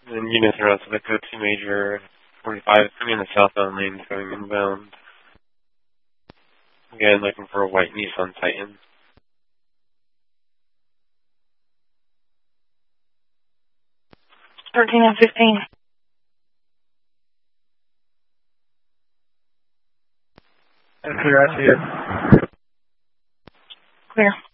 And units are also the go-to major 45 coming in the southbound lanes going inbound. Again, looking for a white Nissan Titan. 13 and 15. Clear, I see it. Clear.